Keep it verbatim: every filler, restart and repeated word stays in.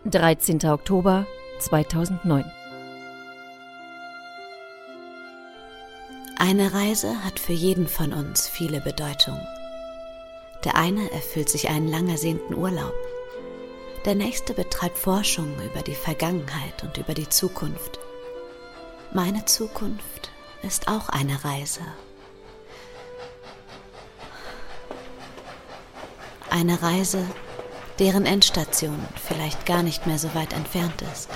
dreizehnter Oktober zweitausendneun. Eine Reise hat für jeden von uns viele Bedeutungen. Der eine erfüllt sich einen lang ersehnten Urlaub. Der nächste betreibt Forschung über die Vergangenheit und über die Zukunft. Meine Zukunft ist auch eine Reise. Eine Reise, deren Endstation vielleicht gar nicht mehr so weit entfernt ist.